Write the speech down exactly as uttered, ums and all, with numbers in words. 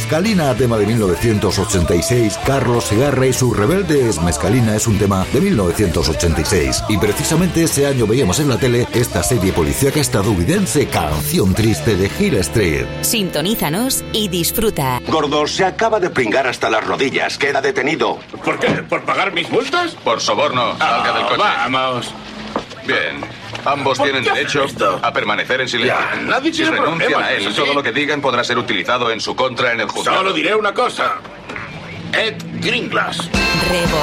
Mescalina, tema de mil novecientos ochenta y seis. Carlos Segarra y sus rebeldes. Mescalina es un tema de mil novecientos ochenta y seis. Y precisamente ese año veíamos en la tele esta serie policíaca estadounidense, Canción Triste de Hill Street. Sintonízanos y disfruta. Gordo, se acaba de pringar hasta las rodillas. Queda detenido. ¿Por qué? ¿Por pagar mis multas? Por soborno. Ah, Salga del coche. Vamos. Bien. Ambos ¿Por tienen qué derecho esto? a permanecer en silencio. Ya, nadie si tiene renuncian problemas, a él, ¿sí? todo lo que digan podrá ser utilizado en su contra en el juzgado. Solo diré una cosa. Ed Gringlas. Revo.